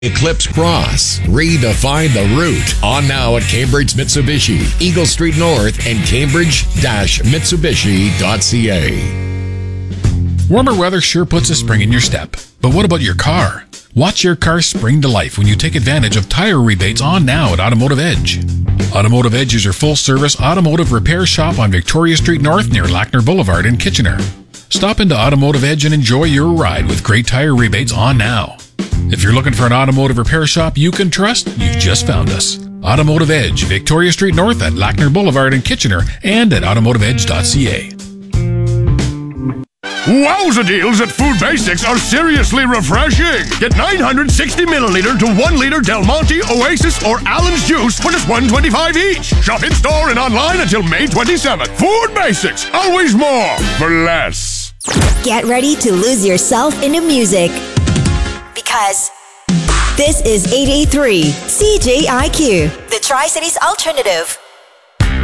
Eclipse Cross. Redefine the route. On now at Cambridge Mitsubishi, Eagle Street North, and Cambridge-Mitsubishi.ca. Warmer weather sure puts a spring in your step. But what about your car? Watch your car spring to life when you take advantage of tire rebates on now at Automotive Edge. Automotive Edge is your full-service automotive repair shop on Victoria Street North near Lackner Boulevard in Kitchener. Stop into Automotive Edge and enjoy your ride with great tire rebates on now. If you're looking for an automotive repair shop you can trust, you've just found us. Automotive Edge, Victoria Street North at Lackner Boulevard in Kitchener and at automotiveedge.ca. Wowza deals at Food Basics are seriously refreshing. Get 960 milliliter to 1 liter Del Monte, Oasis, or Allen's juice for just $1.25 each. Shop in store and online until May 27th. Food Basics, always more for less. Get ready to lose yourself into music. Because this is 883 CJIQ, the Tri-Cities Alternative.